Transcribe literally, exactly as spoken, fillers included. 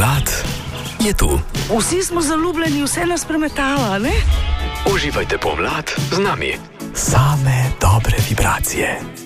Pomlad je tu. Vsi smo zaljubljeni, vse nas premetava, ne? Uživajte pomlad z nami. Same dobre vibracije.